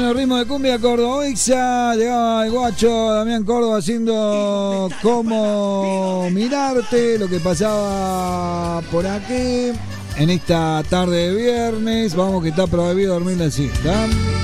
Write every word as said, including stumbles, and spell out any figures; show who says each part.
Speaker 1: Bueno, ritmo de cumbia cordobesa. Llegaba el guacho Damián Córdoba haciendo Como Mirarte, lo que pasaba por aquí en esta tarde de viernes. Vamos, que está prohibido dormir así, ¿está?